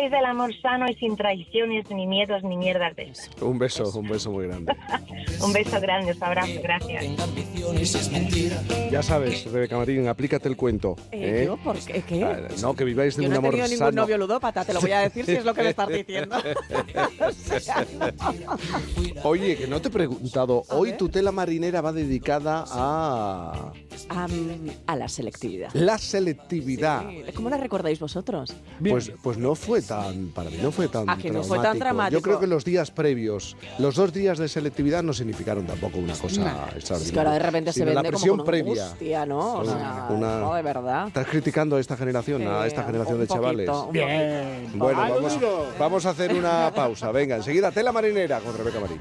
disfrutéis del amor sano y sin traiciones, ni miedos, ni mierdas de eso. Un beso muy grande. Un beso grande, os abrazo, gracias. Ya sabes, Rebeca Marín, aplícate el cuento. ¿Yo? ¿Por qué? ¿Qué? No, que viváis de Yo un no he amor tenido ningún sano. novio ludópata, te lo voy a decir si es lo que me estás diciendo. Oye, que no te he preguntado, hoy tu tela marinera va dedicada a la selectividad. la selectividad. Sí. ¿Cómo la recordáis vosotros? Pues no fue tan, para mí no fue tan que no traumático. fue tan dramático. Yo creo que los días previos, los 2 días de selectividad no significaron tampoco una cosa extraordinaria. Es que ahora de repente se Sino vende la presión como una previa. angustia, ¿no? O sea, no, de verdad. ¿Estás criticando a esta generación, a esta generación de chavales? Bien. Bueno, vamos a hacer una pausa. Venga, enseguida tela marinera con Rebeca Marín.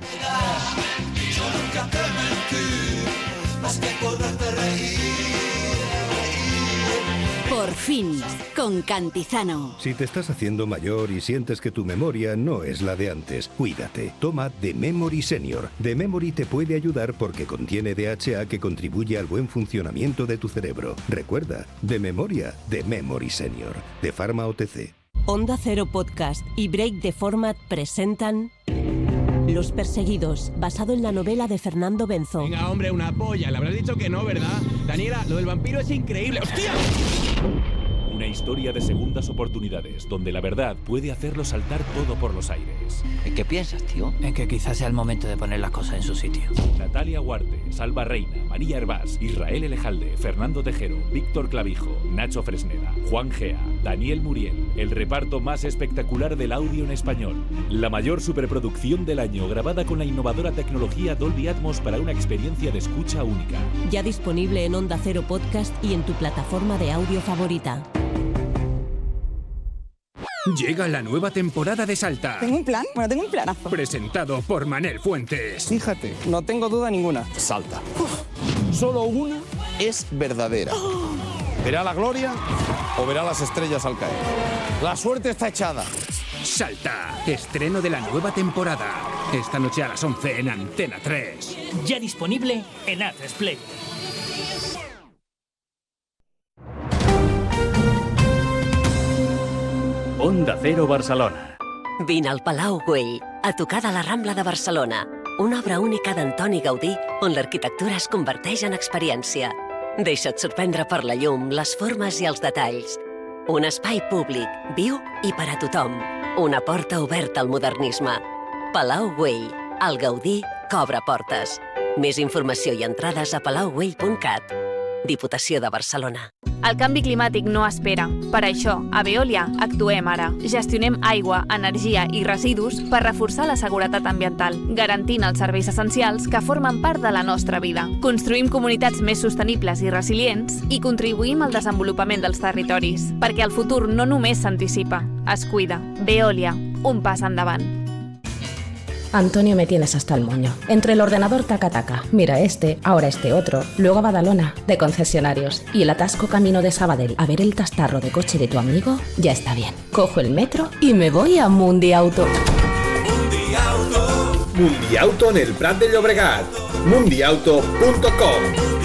Por fin, con Cantizano. Si te estás haciendo mayor y sientes que tu memoria no es la de antes, cuídate. Toma The Memory Senior. The Memory te puede ayudar porque contiene DHA que contribuye al buen funcionamiento de tu cerebro. Recuerda, de memoria, The Memory Senior. De Pharma OTC. Onda Cero Podcast y Break the Format presentan Los Perseguidos, basado en la novela de Fernando Benzo. Venga, hombre, una polla. Le habrás dicho que no, ¿verdad? Daniela, lo del vampiro es increíble. ¡Hostia! Una historia de segundas oportunidades, donde la verdad puede hacerlo saltar todo por los aires. ¿En qué piensas, tío? En que quizás sea el momento de poner las cosas en su sitio. Natalia Huarte, Salva Reina, María Hervás, Israel Elejalde, Fernando Tejero, Víctor Clavijo, Nacho Fresneda, Juan Gea, Daniel Muriel. El reparto más espectacular del audio en español. La mayor superproducción del año, grabada con la innovadora tecnología Dolby Atmos para una experiencia de escucha única. Ya disponible en Onda Cero Podcast y en tu plataforma de audio favorita. Llega la nueva temporada de Salta. ¿Tengo un plan? Bueno, tengo un planazo. Presentado por Manel Fuentes. Fíjate, no tengo duda ninguna. Salta. Solo una es verdadera. ¿Verá la gloria o verá las estrellas al caer? La suerte está echada. Salta. Estreno de la nueva temporada. Esta noche a las 11 en Antena 3. Ya disponible en A3 Play. Onda Cero Barcelona. Vine al Palau Güell, a tocar de la Rambla de Barcelona. Una obra única d'Antoni Gaudí on l'arquitectura es converteix en experiència. Deixa't sorprendre per la llum, les formes i els detalls. Un espai públic, viu i per a tothom. Una porta oberta al modernisme. Palau Güell, el Gaudí que obre portes. Més informació i entrades a palaugüell.cat. Diputació de Barcelona. El canvi climàtic no espera. Per això, a Veolia actuem ara. Gestionem aigua, energia i residus per reforçar la seguretat ambiental, garantint els serveis essencials que formen part de la nostra vida. Construïm comunitats més sostenibles i resilients i contribuïm al desenvolupament dels territoris, perquè el futur no només s'anticipa, es cuida. Veolia, un pas endavant. Antonio, me tienes hasta el moño. Entre el ordenador taca-taca, mira este, ahora este otro, luego Badalona, de concesionarios, y el atasco camino de Sabadell a ver el tastarro de coche de tu amigo, ya está bien. Cojo el metro y me voy a Mundiauto. Mundiauto en el Prat de Llobregat. Mundiauto.com.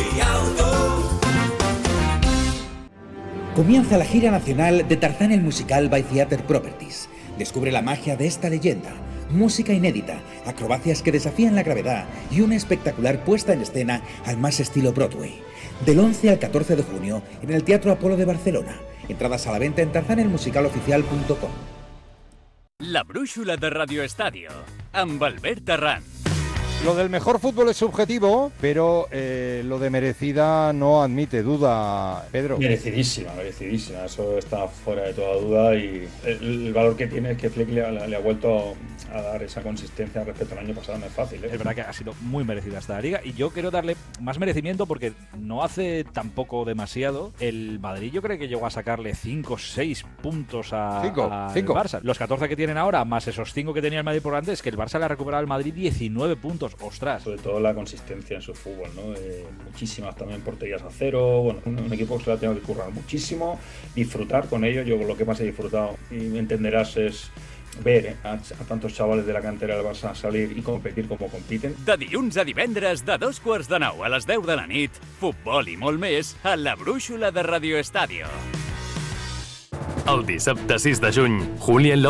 Comienza la gira nacional de Tarzán el musical by Theater Properties. Descubre la magia de esta leyenda. Música inédita, acrobacias que desafían la gravedad y una espectacular puesta en escena al más estilo Broadway. Del 11 al 14 de junio en el Teatro Apolo de Barcelona. Entradas a la venta en tarzanelmusicaloficial.com. La brúixola de Radio Estadio, amb Albert Terrán. Lo del mejor fútbol es subjetivo, pero lo de merecida no admite duda, Pedro. Merecidísima, eso está fuera de toda duda y el valor que tiene es que Flick le ha vuelto a dar esa consistencia respecto al año pasado, no es fácil, ¿eh? Es verdad que ha sido muy merecida esta liga y yo quiero darle más merecimiento porque no hace tampoco demasiado. El Madrid yo creo que llegó a sacarle 5 o 6 puntos al Barça. Los 14 que tienen ahora, más esos 5 que tenía el Madrid por antes, es que el Barça le ha recuperado al Madrid 19 puntos. Ostras. Sobre todo la consistencia en su fútbol, ¿no? Muchísimas también porterías a cero. Bueno, un equipo que se la ha tenido que currar muchísimo, disfrutar con ello. Yo lo que más he disfrutado, y me entenderás, es ver a tantos chavales de la cantera del Barça salir y competir como compiten. De dilluns a divendres, de 2:45 a les 10 de la nit, futbol i molt més a la brúixola de Radio Estadio. El dissabte 6 de juny, Julián López